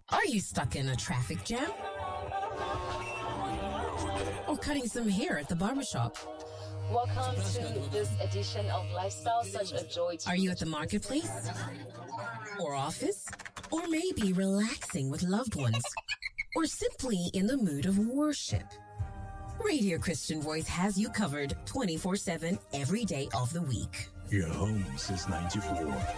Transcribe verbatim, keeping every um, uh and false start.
Are you stuck in a traffic jam? Or cutting some hair at the barbershop? Welcome to this edition of Lifestyle, such a joy to Are you at the marketplace? Or office? Or maybe relaxing with loved ones? Or simply in the mood of worship? Radio Christian Voice has you covered twenty-four seven every day of the week. Your home since ninety-four.